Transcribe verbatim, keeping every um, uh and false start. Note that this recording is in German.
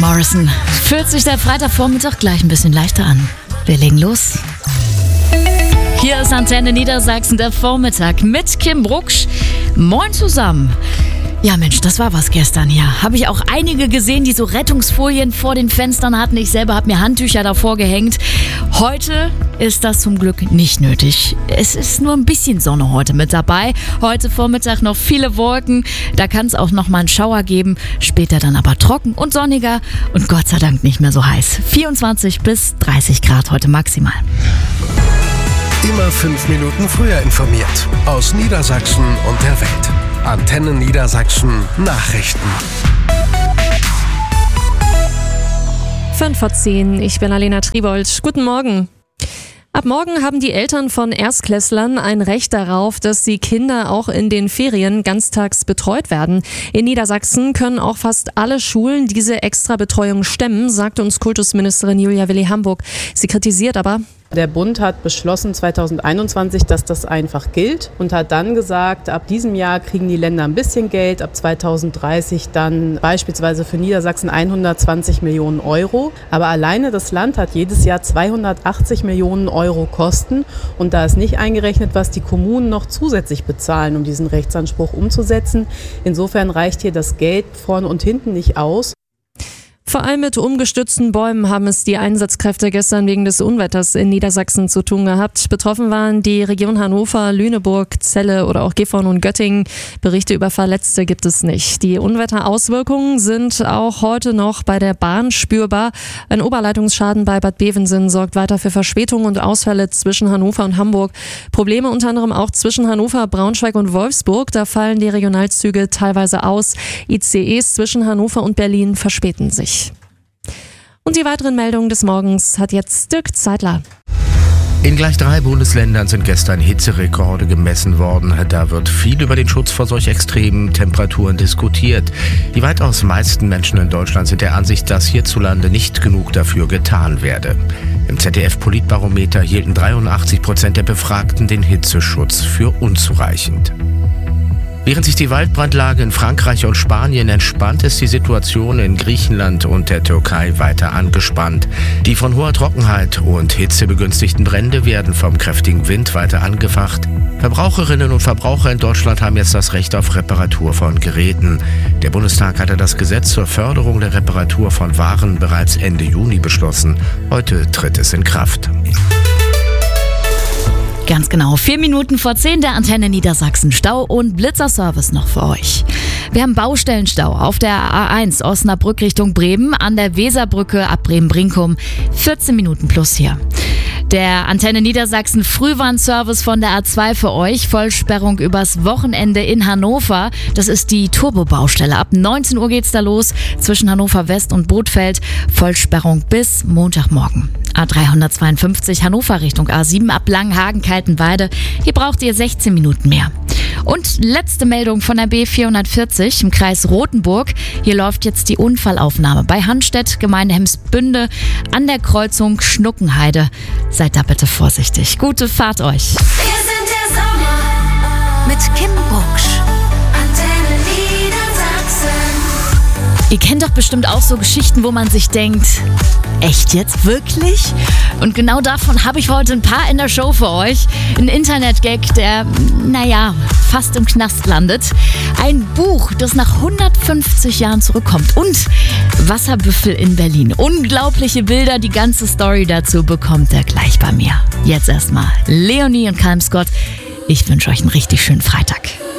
Morrison. Fühlt sich der Freitagvormittag gleich ein bisschen leichter an. Wir legen los. Hier ist Antenne Niedersachsen, der Vormittag mit Kim Brucksch. Moin zusammen. Ja Mensch, das war was gestern hier. Habe ich auch einige gesehen, die so Rettungsfolien vor den Fenstern hatten. Ich selber habe mir Handtücher davor gehängt. Heute ist das zum Glück nicht nötig. Es ist nur ein bisschen Sonne heute mit dabei. Heute Vormittag noch viele Wolken. Da kann es auch noch mal einen Schauer geben. Später dann aber trocken und sonniger. Und Gott sei Dank nicht mehr so heiß. vierundzwanzig bis dreißig Grad heute maximal. Immer fünf Minuten früher informiert. Aus Niedersachsen und der Welt. Antenne Niedersachsen Nachrichten. fünf vor zehn, ich bin Alena Tribold. Guten Morgen. Ab morgen haben die Eltern von Erstklässlern ein Recht darauf, dass die Kinder auch in den Ferien ganztags betreut werden. In Niedersachsen können auch fast alle Schulen diese Extrabetreuung stemmen, sagt uns Kultusministerin Julia Willi-Hamburg. Sie kritisiert aber: Der Bund hat beschlossen zweitausendeinundzwanzig, dass das einfach gilt und hat dann gesagt, ab diesem Jahr kriegen die Länder ein bisschen Geld, ab zweitausenddreißig dann beispielsweise für Niedersachsen hundertzwanzig Millionen Euro. Aber alleine das Land hat jedes Jahr zweihundertachtzig Millionen Euro Kosten und da ist nicht eingerechnet, was die Kommunen noch zusätzlich bezahlen, um diesen Rechtsanspruch umzusetzen. Insofern reicht hier das Geld vorne und hinten nicht aus. Vor allem mit umgestürzten Bäumen haben es die Einsatzkräfte gestern wegen des Unwetters in Niedersachsen zu tun gehabt. Betroffen waren die Region Hannover, Lüneburg, Celle oder auch Gifhorn und Göttingen. Berichte über Verletzte gibt es nicht. Die Unwetterauswirkungen sind auch heute noch bei der Bahn spürbar. Ein Oberleitungsschaden bei Bad Bevensen sorgt weiter für Verspätungen und Ausfälle zwischen Hannover und Hamburg. Probleme unter anderem auch zwischen Hannover, Braunschweig und Wolfsburg. Da fallen die Regionalzüge teilweise aus. I C Es zwischen Hannover und Berlin verspäten sich. Und die weiteren Meldungen des Morgens hat jetzt Dirk Zeitler. In gleich drei Bundesländern sind gestern Hitzerekorde gemessen worden. Da wird viel über den Schutz vor solch extremen Temperaturen diskutiert. Die weitaus meisten Menschen in Deutschland sind der Ansicht, dass hierzulande nicht genug dafür getan werde. Im Z D F-Politbarometer hielten dreiundachtzig Prozent der Befragten den Hitzeschutz für unzureichend. Während sich die Waldbrandlage in Frankreich und Spanien entspannt, ist die Situation in Griechenland und der Türkei weiter angespannt. Die von hoher Trockenheit und Hitze begünstigten Brände werden vom kräftigen Wind weiter angefacht. Verbraucherinnen und Verbraucher in Deutschland haben jetzt das Recht auf Reparatur von Geräten. Der Bundestag hatte das Gesetz zur Förderung der Reparatur von Waren bereits Ende Juni beschlossen. Heute tritt es in Kraft. Ganz genau, vier Minuten vor zehn der Antenne Niedersachsen. Stau und Blitzerservice noch für euch. Wir haben Baustellenstau auf der A eins Osnabrück Richtung Bremen, an der Weserbrücke ab Bremen-Brinkum. vierzehn Minuten plus hier. Der Antenne Niedersachsen Frühwarnservice von der A zwei für euch. Vollsperrung übers Wochenende in Hannover. Das ist die Turbo-Baustelle. Ab neunzehn Uhr geht's da los zwischen Hannover West und Bothfeld. Vollsperrung bis Montagmorgen. A dreihundertzweiundfünfzig Hannover Richtung A sieben ab Langenhagen-Kaltenweide. Hier braucht ihr sechzehn Minuten mehr. Und letzte Meldung von der B vierhundertvierzig im Kreis Rothenburg. Hier läuft jetzt die Unfallaufnahme bei Hanstedt, Gemeinde Hemsbünde, an der Kreuzung Schnuckenheide. Seid da bitte vorsichtig. Gute Fahrt euch. Wir sind der Sommer mit Kim Brucksch. Antenne Niedersachsen. Ihr kennt doch bestimmt auch so Geschichten, wo man sich denkt, echt jetzt? Wirklich? Und genau davon habe ich heute ein paar in der Show für euch. Ein Internet-Gag, der, naja, fast im Knast landet. Ein Buch, das nach hundertfünfzig Jahren zurückkommt. Und Wasserbüffel in Berlin. Unglaubliche Bilder, die ganze Story dazu bekommt ihr gleich bei mir. Jetzt erstmal Leonie und Calm Scott. Ich wünsche euch einen richtig schönen Freitag.